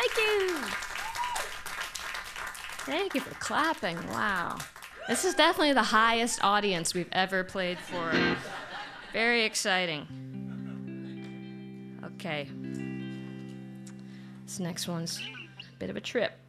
Thank you. Thank you for clapping. Wow. This is definitely the highest audience we've ever played for. Very exciting. Okay. This next one's a bit of a trip.